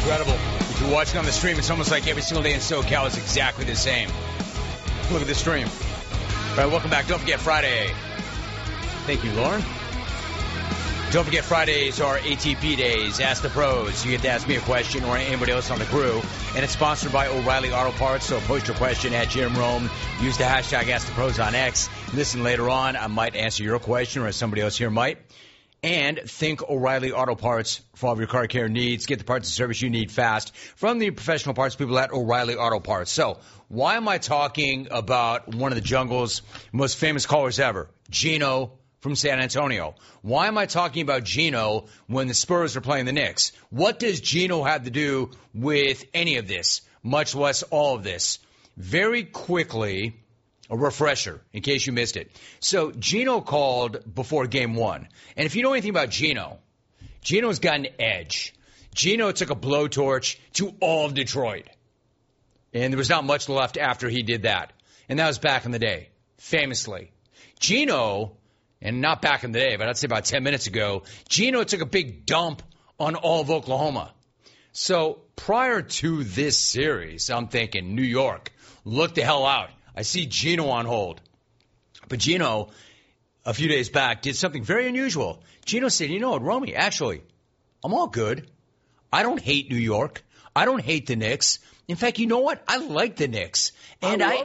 Incredible. If you're watching on the stream, it's almost like every single day in SoCal is exactly the same. Look at the stream. All right, welcome back. Don't forget Friday. Thank you, Lauren. Don't forget Fridays are ATP days. Ask the pros. You get to ask me a question or anybody else on the crew. And it's sponsored by O'Reilly Auto Parts. So post your question at Jim Rome. Use the hashtag Ask the Pros on X. Listen later on. I might answer your question or somebody else here might. And think O'Reilly Auto Parts for all of your car care needs. Get the parts and service you need fast from the professional parts people at O'Reilly Auto Parts. So why am I talking about one of the jungle's most famous callers ever, Gino from San Antonio? Why am I talking about Gino when the Spurs are playing the Knicks? What does Gino have to do with any of this, much less all of this? Very quickly, a refresher, in case you missed it. So Gino called before Game 1. And if you know anything about Gino, Gino's got an edge. Gino took a blowtorch to all of Detroit. And there was not much left after he did that. And that was back in the day, famously. Gino, and not back in the day, but I'd say about 10 minutes ago, Gino took a big dump on all of Oklahoma. So prior to this series, I'm thinking New York, look the hell out. I see Gino on hold. But Gino, a few days back, did something very unusual. Gino said, you know what, Romy, actually, I'm all good. I don't hate New York. I don't hate the Knicks. In fact, you know what? I like the Knicks. And I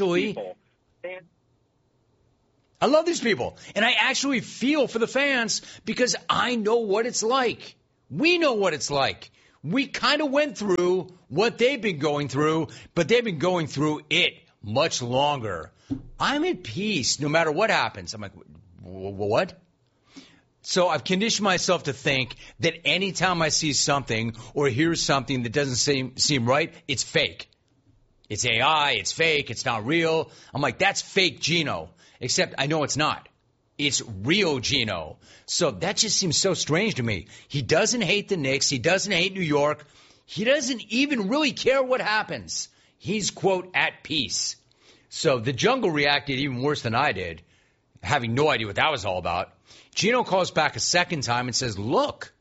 love these people. And I actually feel for the fans because I know what it's like. We know what it's like. We kind of went through what they've been going through, but they've been going through it much longer. I'm at peace no matter what happens. I'm like, what? So I've conditioned myself to think that anytime I see something or hear something that doesn't seem right, it's fake. It's AI, it's fake, it's not real. I'm like, that's fake Gino. Except I know it's not. It's real Gino. So that just seems so strange to me. He doesn't hate the Knicks. He doesn't hate New York. He doesn't even really care what happens. He's, quote, at peace. So the jungle reacted even worse than I did, having no idea what that was all about. Gino calls back a second time and says, look,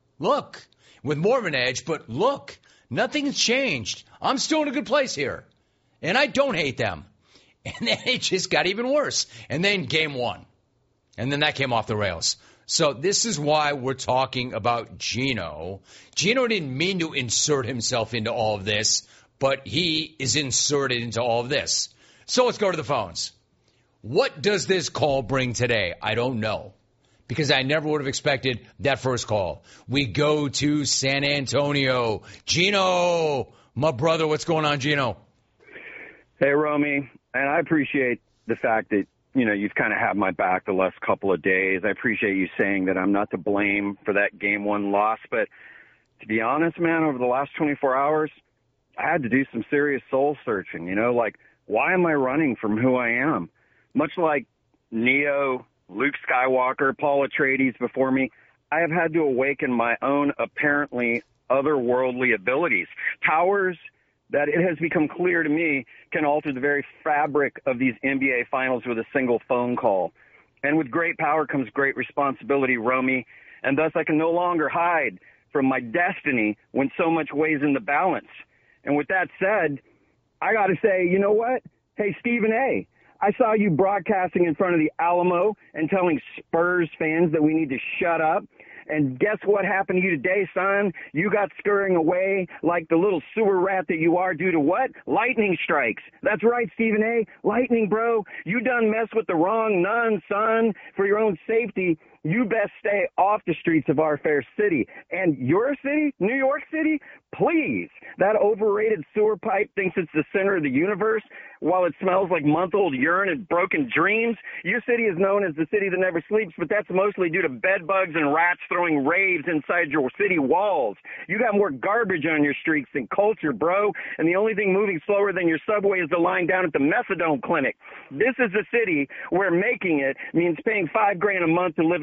with more of an edge, but look, nothing's changed. I'm still in a good place here, and I don't hate them. And then it just got even worse. And then Game 1. And then that came off the rails. So this is why we're talking about Gino. Gino didn't mean to insert himself into all of this, but he is inserted into all of this. So let's go to the phones. What does this call bring today? I don't know, because I never would have expected that first call. We go to San Antonio. Gino, my brother, what's going on, Gino? Hey, Romy, and I appreciate the fact that, you know, you've kind of had my back the last couple of days. I appreciate you saying that I'm not to blame for that Game 1 loss, but to be honest, man, over the last 24 hours, I had to do some serious soul searching, you know, like, why am I running from who I am? Much like Neo, Luke Skywalker, Paul Atreides before me, I have had to awaken my own apparently otherworldly abilities. Powers that it has become clear to me can alter the very fabric of these NBA finals with a single phone call. And with great power comes great responsibility, Romy, and thus I can no longer hide from my destiny when so much weighs in the balance. And with that said, I got to say, you know what? Hey, Stephen A., I saw you broadcasting in front of the Alamo and telling Spurs fans that we need to shut up. And guess what happened to you today, son? You got scurrying away like the little sewer rat that you are due to what? Lightning strikes. That's right, Stephen A. Lightning, bro. You done mess with the wrong nun, son. For your own safety, you best stay off the streets of our fair city. And your city, New York City, please. That overrated sewer pipe thinks it's the center of the universe while it smells like month-old urine and broken dreams. Your city is known as the city that never sleeps, but that's mostly due to bed bugs and rats throwing raves inside your city walls. You got more garbage on your streets than culture, bro. And the only thing moving slower than your subway is the line down at the methadone clinic. This is a city where making it means paying $5,000 a month to live in a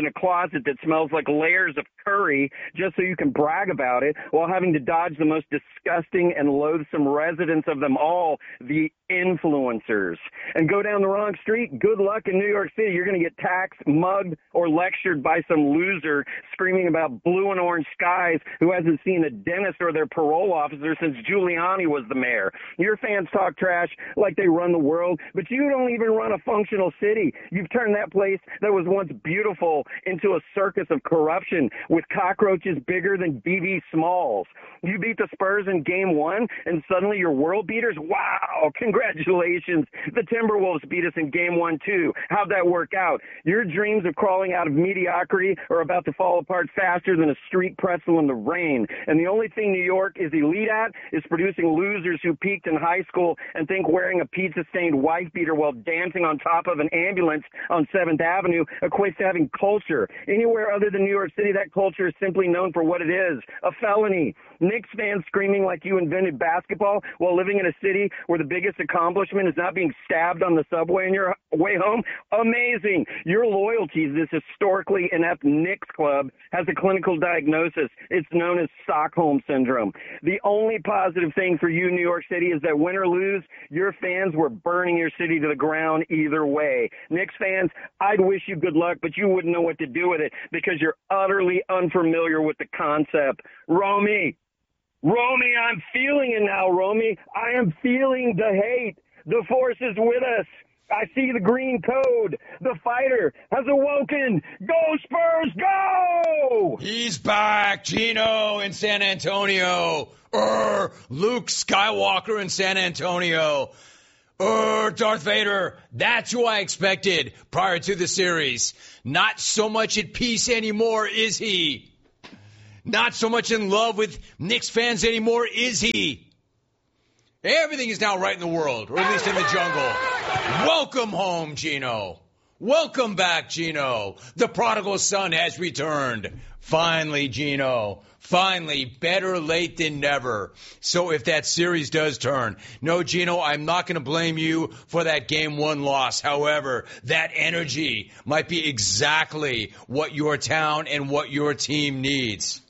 a closet that smells like layers of curry just so you can brag about it while having to dodge the most disgusting and loathsome residents of them all, the influencers. And go down the wrong street, good luck in New York City. You're going to get taxed, mugged, or lectured by some loser screaming about blue and orange skies who hasn't seen a dentist or their parole officer since Giuliani was the mayor. Your fans talk trash like they run the world, but you don't even run a functional city. You've turned that place that was once beautiful into a circus of corruption with cockroaches bigger than B.B. Smalls. You beat the Spurs in Game 1, and suddenly you're world beaters? Wow, congratulations. The Timberwolves beat us in Game 1, too. How'd that work out? Your dreams of crawling out of mediocrity are about to fall apart faster than a street pretzel in the rain. And the only thing New York is elite at is producing losers who peaked in high school and think wearing a pizza-stained wife beater while dancing on top of an ambulance on 7th Avenue equates to having culture. Anywhere other than New York City, that culture is simply known for what it is, a felony. Knicks fans screaming like you invented basketball while living in a city where the biggest accomplishment is not being stabbed on the subway on your way home? Amazing. Your loyalty to this historically inept Knicks club has a clinical diagnosis. It's known as Stockholm Syndrome. The only positive thing for you, New York City, is that win or lose, your fans were burning your city to the ground either way. Knicks fans, I'd wish you good luck, but you wouldn't know what to do with it because you're utterly unfamiliar with the concept. Romy, I'm feeling it now, Romy. I am feeling the hate. The force is with us. I see the green code. The fighter has awoken. Go Spurs, go! He's back, Gino in San Antonio. Luke Skywalker in San Antonio. Darth Vader. That's who I expected prior to the series. Not so much at peace anymore, is he? Not so much in love with Knicks fans anymore, is he? Everything is now right in the world, or at least in the jungle. Welcome home, Gino. Welcome back, Gino. The prodigal son has returned. Finally, Gino. Finally, better late than never. So if that series does turn, no, Gino, I'm not going to blame you for that Game 1 loss. However, that energy might be exactly what your town and what your team needs.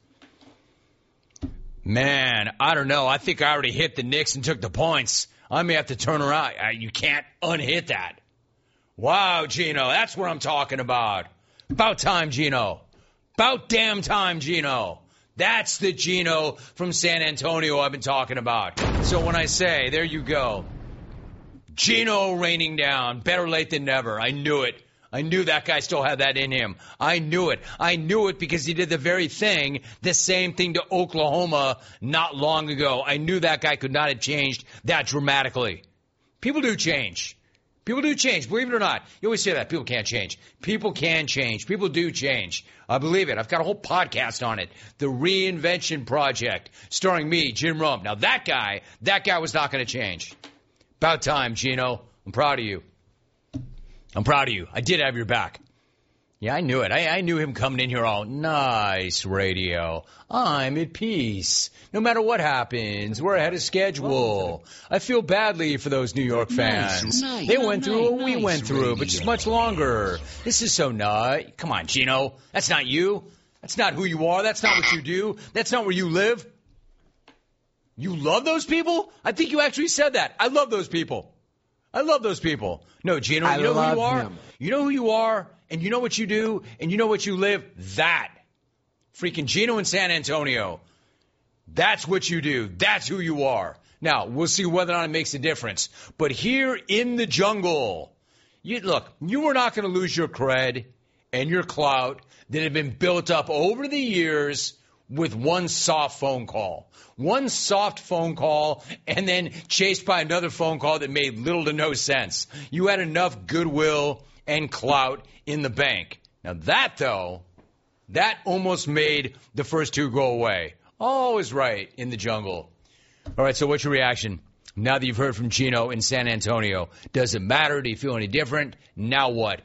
Man, I don't know. I think I already hit the Knicks and took the points. I may have to turn around. You can't unhit that. Wow, Gino, that's what I'm talking about. About time, Gino. About damn time, Gino. That's the Gino from San Antonio I've been talking about. So when I say, there you go, Gino raining down, better late than never. I knew it. I knew that guy still had that in him. I knew it. I knew it because he did the very thing, the same thing to Oklahoma not long ago. I knew that guy could not have changed that dramatically. People do change. People do change. Believe it or not. You always say that. People can't change. People can change. People do change. I believe it. I've got a whole podcast on it. The Reinvention Project, starring me, Jim Rome. Now, that guy was not going to change. About time, Gino. I'm proud of you. I'm proud of you. I did have your back. Yeah, I knew it. I knew him coming in here all nice radio. I'm at peace. No matter what happens, we're ahead of schedule. I feel badly for those New York fans. They went through what we went through, but just much longer. This is so nuts. Come on, Gino. That's not you. That's not who you are. That's not what you do. That's not where you live. You love those people? I think you actually said that. I love those people. I love those people. No, Gino, you know who you are? You know who you are, and you know what you do, and you know what you live? That. Freaking Gino in San Antonio. That's what you do. That's who you are. Now, we'll see whether or not it makes a difference. But here in the jungle, look, you are not going to lose your cred and your clout that have been built up over the years with one soft phone call. One soft phone call and then chased by another phone call that made little to no sense. You had enough goodwill and clout in the bank. Now that, though, that almost made the first two go away. Always right in the jungle. All right, so what's your reaction now that you've heard from Gino in San Antonio? Does it matter? Do you feel any different? Now what?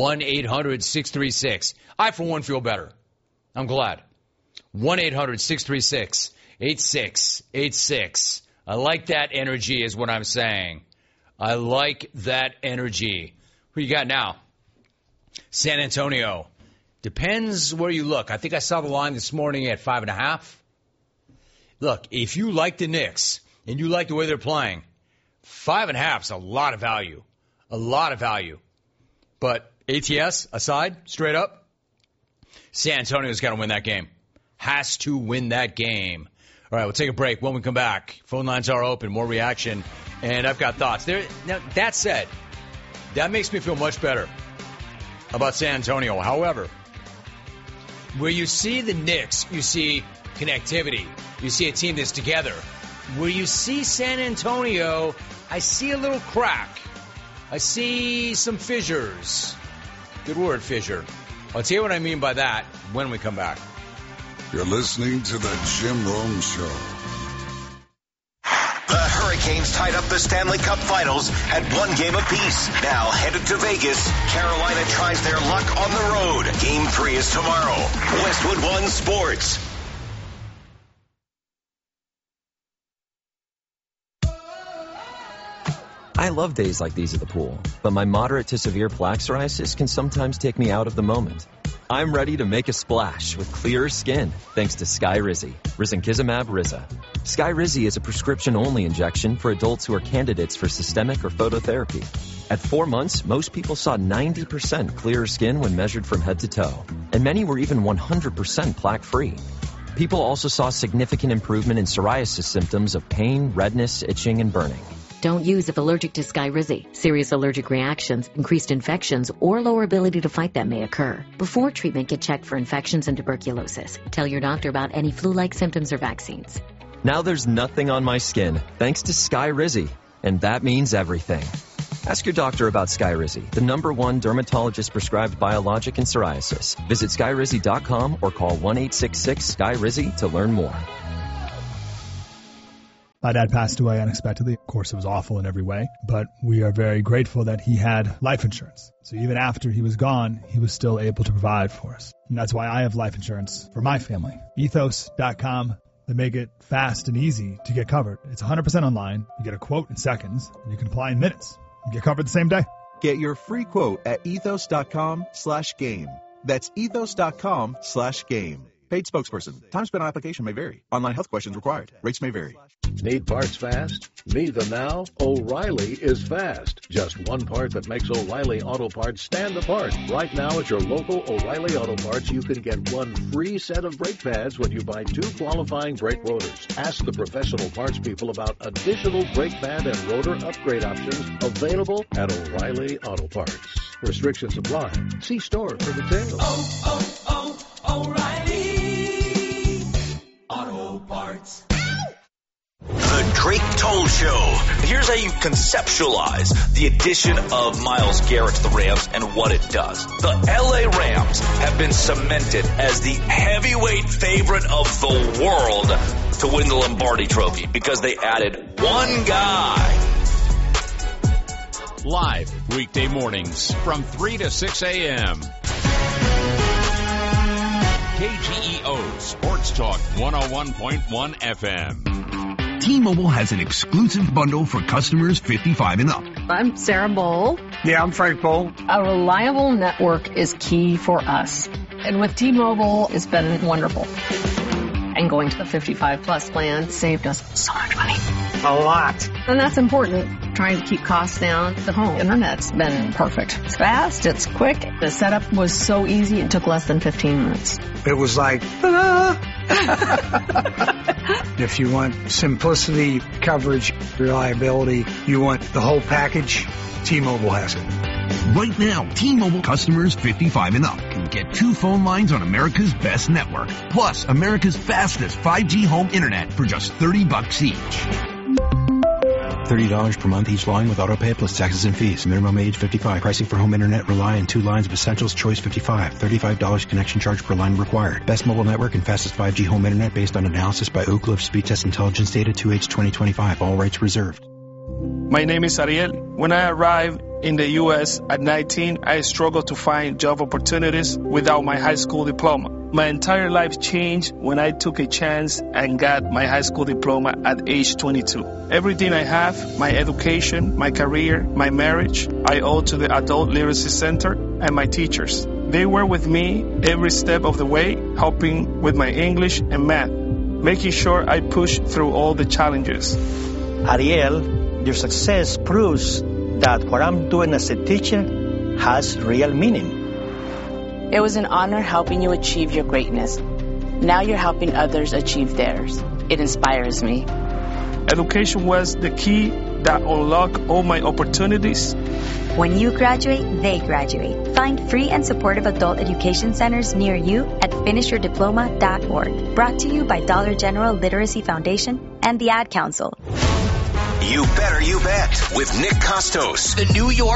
1-800-636. I, for one, feel better. I'm glad. 1-800-636-8686. I like that energy is what I'm saying. I like that energy. Who you got now? San Antonio. Depends where you look. I think I saw the line this morning at 5.5. Look, if you like the Knicks and you like the way they're playing, 5.5 is a lot of value. A lot of value. But ATS aside, straight up, San Antonio's got to win that game. Has to win that game. All right, we'll take a break. When we come back, phone lines are open, more reaction, and I've got thoughts. Now, that said, that makes me feel much better about San Antonio. However, where you see the Knicks, you see connectivity. You see a team that's together. Where you see San Antonio, I see a little crack. I see some fissures. Good word, fissure. I'll tell you what I mean by that when we come back. You're listening to the Jim Rome Show. The Hurricanes tied up the Stanley Cup Finals at 1 game apiece. Now headed to Vegas, Carolina tries their luck on the road. Game 3 is tomorrow. Westwood One Sports. I love days like these at the pool, but my moderate to severe plaque psoriasis can sometimes take me out of the moment. I'm ready to make a splash with clearer skin thanks to Skyrizi, Risankizumab Riza. Skyrizi is a prescription-only injection for adults who are candidates for systemic or phototherapy. At 4 months, most people saw 90% clearer skin when measured from head to toe, and many were even 100% plaque-free. People also saw significant improvement in psoriasis symptoms of pain, redness, itching, and burning. Don't use if allergic to Skyrizi. Serious allergic reactions, increased infections, or lower ability to fight them may occur. Before treatment, get checked for infections and tuberculosis. Tell your doctor about any flu-like symptoms or vaccines. Now there's nothing on my skin thanks to Skyrizi, and that means everything. Ask your doctor about Skyrizi, the #1 dermatologist-prescribed biologic in psoriasis. Visit Skyrizi.com or call 1-866-SKYRIZI to learn more. My dad passed away unexpectedly. Of course, it was awful in every way, but we are very grateful that he had life insurance. So even after he was gone, he was still able to provide for us. And that's why I have life insurance for my family. Ethos.com. They make it fast and easy to get covered. It's 100% online. You get a quote in seconds, and you can apply in minutes. You get covered the same day. Get your free quote at ethos.com/game. That's ethos.com/game. Paid spokesperson. Time spent on application may vary. Online health questions required. Rates may vary. Need parts fast? Need them now? O'Reilly is fast. Just one part that makes O'Reilly Auto Parts stand apart. Right now at your local O'Reilly Auto Parts, you can get one free set of brake pads when you buy 2 qualifying brake rotors. Ask the professional parts people about additional brake pad and rotor upgrade options available at O'Reilly Auto Parts. Restrictions apply. See store for details. O'Reilly Auto Parts. The Drake Toll Show. Here's how you conceptualize the addition of Myles Garrett to the Rams and what it does. The LA Rams have been cemented as the heavyweight favorite of the world to win the Lombardi Trophy because they added one guy. Live weekday mornings from 3 to 6 a.m. KGEO Sports Talk 101.1 FM. T-Mobile has an exclusive bundle for customers 55 and up. I'm Sarah Bowl. Yeah, I'm Frank Bowl. A reliable network is key for us. And with T-Mobile, it's been wonderful. And going to the 55-plus plan saved us so much money. A lot. And that's important. Trying to keep costs down. The home internet's been perfect. It's fast. It's quick. The setup was so easy. It took less than 15 minutes. It was like, if you want simplicity, coverage, reliability, you want the whole package, T-Mobile has it. Right now, T-Mobile customers 55 and up can get 2 phone lines on America's best network, plus America's fastest 5G home internet for just $30 each. $30 per month each line with autopay plus taxes and fees. Minimum age 55. Pricing for home internet rely on 2 lines of Essentials Choice 55. $35 connection charge per line required. Best mobile network and fastest 5G home internet based on analysis by Oak Cliff Speed Test Intelligence Data 2H 2025. All rights reserved. My name is Ariel. When I arrived in the U.S. at 19, I struggled to find job opportunities without my high school diploma. My entire life changed when I took a chance and got my high school diploma at age 22. Everything I have, my education, my career, my marriage, I owe to the Adult Literacy Center and my teachers. They were with me every step of the way, helping with my English and math, making sure I pushed through all the challenges. Ariel, your success proves that what I'm doing as a teacher has real meaning. It was an honor helping you achieve your greatness. Now you're helping others achieve theirs. It inspires me. Education was the key that unlocked all my opportunities. When you graduate, they graduate. Find free and supportive adult education centers near you at finishyourdiploma.org. Brought to you by Dollar General Literacy Foundation and the Ad Council. You Better You Bet with Nick Costos. The New York